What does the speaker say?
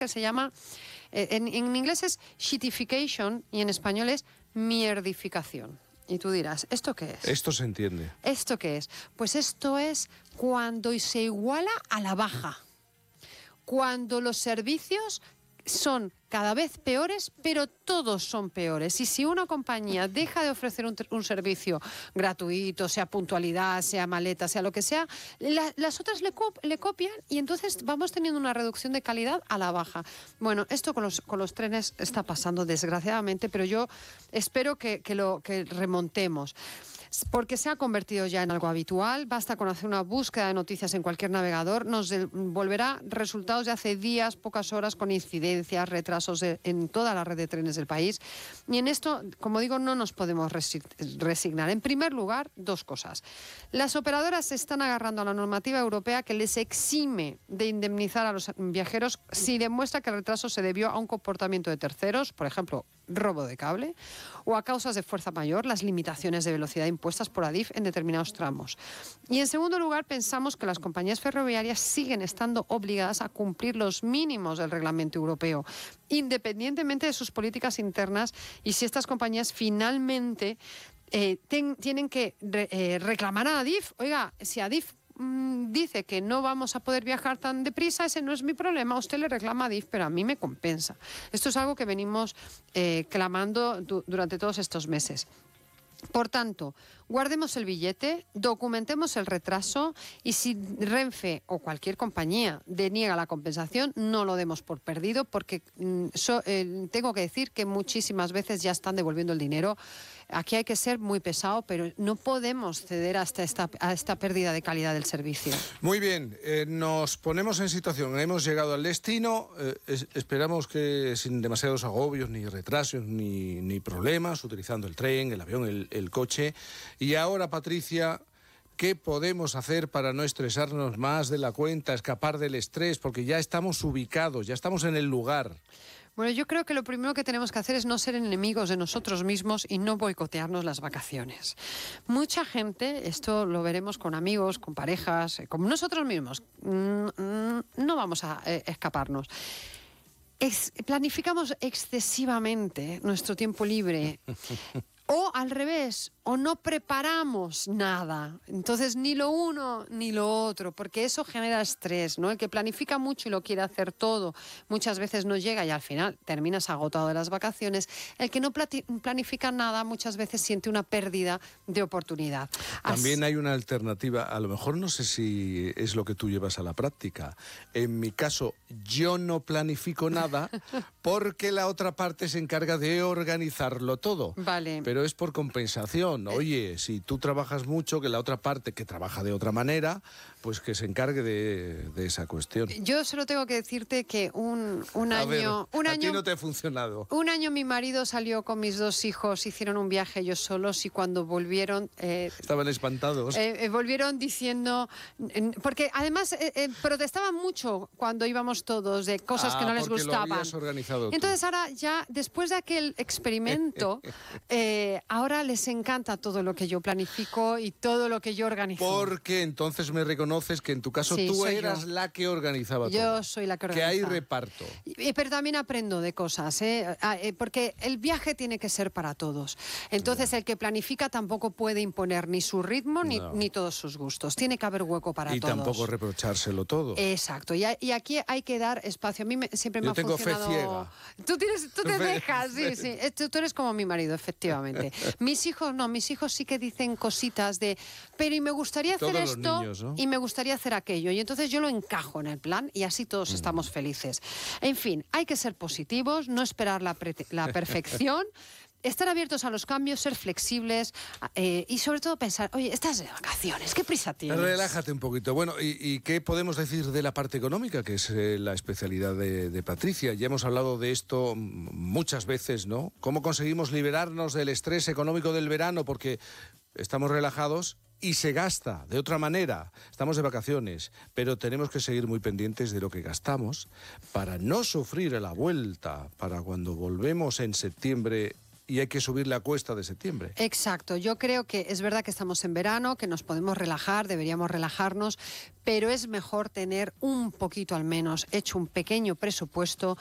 que se llama, en inglés es shitification y en español es mierdificación. Y tú dirás, ¿esto qué es? Esto se entiende. ¿Esto qué es? Pues esto es cuando se iguala a la baja. Cuando los servicios son cada vez peores, pero todos son peores. Y si una compañía deja de ofrecer un servicio gratuito, sea puntualidad, sea maleta, sea lo que sea, las otras le copian y entonces vamos teniendo una reducción de calidad a la baja. Bueno, esto con los trenes está pasando desgraciadamente, pero yo espero que remontemos. Porque se ha convertido ya en algo habitual. Basta con hacer una búsqueda de noticias en cualquier navegador, nos devolverá resultados de hace días, pocas horas, con incidencias, retrasos en toda la red de trenes del país. Y en esto, como digo, no nos podemos resignar. En primer lugar, dos cosas. Las operadoras se están agarrando a la normativa europea que les exime de indemnizar a los viajeros si demuestra que el retraso se debió a un comportamiento de terceros, por ejemplo, robo de cable, o a causas de fuerza mayor, las limitaciones de velocidad impuestas por Adif en determinados tramos. Y en segundo lugar, pensamos que las compañías ferroviarias siguen estando obligadas a cumplir los mínimos del reglamento europeo, independientemente de sus políticas internas, y si estas compañías finalmente tienen que reclamar a Adif. Oiga, si Adif dice que no vamos a poder viajar tan deprisa, ese no es mi problema, usted le reclama a Adif, pero a mí me compensa. Esto es algo que venimos clamando durante todos estos meses. Por tanto, guardemos el billete, documentemos el retraso y si Renfe o cualquier compañía deniega la compensación, no lo demos por perdido, porque tengo que decir que muchísimas veces ya están devolviendo el dinero. Aquí hay que ser muy pesado, pero no podemos ceder hasta esta pérdida de calidad del servicio. Muy bien, nos ponemos en situación, hemos llegado al destino, esperamos que sin demasiados agobios, ni retrasos, ni problemas, utilizando el tren, el avión, el coche. Y ahora, Patricia, ¿qué podemos hacer para no estresarnos más de la cuenta, escapar del estrés? Porque ya estamos ubicados, ya estamos en el lugar. Bueno, yo creo que lo primero que tenemos que hacer es no ser enemigos de nosotros mismos y no boicotearnos las vacaciones. Mucha gente, esto lo veremos con amigos, con parejas, con nosotros mismos, no vamos a escaparnos. Planificamos excesivamente nuestro tiempo libre. O al revés, o no preparamos nada. Entonces, ni lo uno ni lo otro, porque eso genera estrés, ¿no? El que planifica mucho y lo quiere hacer todo, muchas veces no llega y al final terminas agotado de las vacaciones. El que no planifica nada, muchas veces siente una pérdida de oportunidad. También hay una alternativa, a lo mejor no sé si es lo que tú llevas a la práctica. En mi caso, yo no planifico nada porque la otra parte se encarga de organizarlo todo. Vale. Pero es por compensación. Oye, si tú trabajas mucho, que la otra parte que trabaja de otra manera, pues que se encargue de esa cuestión. Yo solo tengo que decirte que un año... A ti no te ha funcionado. Un año mi marido salió con mis dos hijos, hicieron un viaje ellos solos y cuando volvieron... Estaban espantados. Volvieron diciendo... Porque además protestaban mucho cuando íbamos todos de cosas que no les gustaban. Lo habías organizado tú. Entonces ahora ya, después de aquel experimento... ahora les encanta todo lo que yo planifico y todo lo que yo organizo. Porque entonces me reconoces que en tu caso sí, tú eras la que organizaba todo. Yo soy la que organiza. Que hay reparto. Pero también aprendo de cosas, porque el viaje tiene que ser para todos. Entonces el que planifica tampoco puede imponer ni su ritmo ni todos sus gustos. Tiene que haber hueco para todos. Y tampoco reprochárselo todo. Exacto. Y aquí hay que dar espacio. A mí siempre me ha funcionado... Fe ciega. Tú te dejas, sí. Tú eres como mi marido, efectivamente. Mis hijos no, mis hijos sí que dicen cositas de, pero y me gustaría hacer todos esto niños, ¿no? Y me gustaría hacer aquello. Y entonces yo lo encajo en el plan y así todos estamos felices. En fin, hay que ser positivos, no esperar la perfección. Estar abiertos a los cambios, ser flexibles y sobre todo pensar, oye, estás de vacaciones, ¿qué prisa tienes? Relájate un poquito. Bueno, ¿y qué podemos decir de la parte económica, que es la especialidad de Patricia? Ya hemos hablado de esto muchas veces, ¿no? ¿Cómo conseguimos liberarnos del estrés económico del verano? Porque estamos relajados y se gasta de otra manera. Estamos de vacaciones, pero tenemos que seguir muy pendientes de lo que gastamos para no sufrir a la vuelta, para cuando volvemos en septiembre y hay que subir la cuesta de septiembre. Exacto, yo creo que es verdad que estamos en verano, que nos podemos relajar, deberíamos relajarnos, pero es mejor tener un poquito al menos hecho un pequeño presupuesto